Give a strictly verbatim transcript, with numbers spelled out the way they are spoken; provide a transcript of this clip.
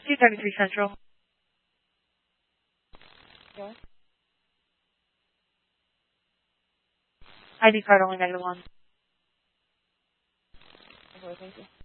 two thirty-three Central. Okay. I D card only negative one. Okay, thank you.